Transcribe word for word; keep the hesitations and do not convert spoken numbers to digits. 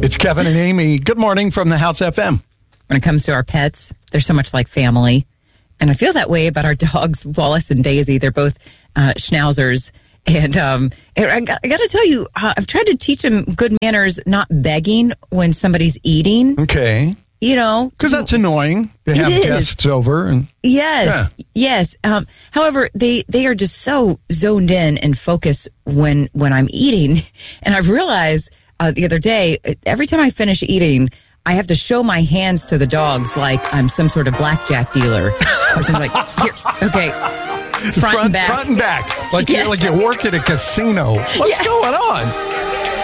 It's Kevin and Amy. Good morning from the House F M. When it comes to our pets, they're so much like family. And I feel that way about our dogs, Wallace and Daisy. They're both uh, schnauzers. And um, I got, I got to tell you, uh, I've tried to teach them good manners, not begging when somebody's eating. Okay. You know. Because that's annoying to have guests over. And Yes, yeah. yes. Um, however, they, they are just so zoned in and focused when, when I'm eating. And I've realized uh, the other day, every time I finish eating, I have to show my hands to the dogs like I'm some sort of blackjack dealer. Or something like, here, okay, front, front and back. Front and back. Like, Yes. you, like you work at a casino. What's Yes. going on?